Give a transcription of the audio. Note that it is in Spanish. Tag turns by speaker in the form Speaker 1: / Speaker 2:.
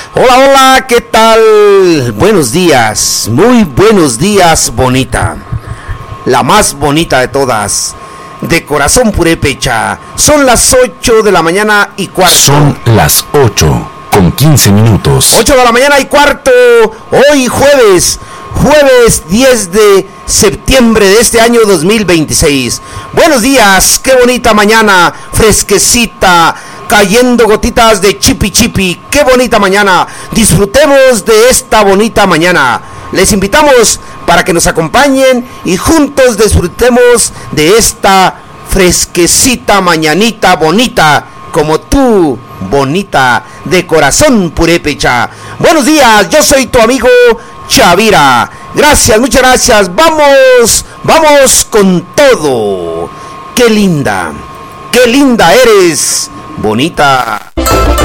Speaker 1: Hola, hola, ¿qué tal? Buenos días, muy buenos días, bonita. La más bonita de todas, de corazón purépecha. Son las 8 de la mañana y cuarto.
Speaker 2: Son las 8:15.
Speaker 1: 8 de la mañana y cuarto, hoy jueves 10 de septiembre de este año 2026. Buenos días, qué bonita mañana, fresquecita, cayendo gotitas de chipi chipi, qué bonita mañana. Disfrutemos de esta bonita mañana. Les invitamos para que nos acompañen y juntos disfrutemos de esta fresquecita mañanita bonita, como tú, bonita, de corazón purépecha. Buenos días, yo soy tu amigo Chavira. Gracias, muchas gracias. Vamos con todo. Qué linda eres, bonita.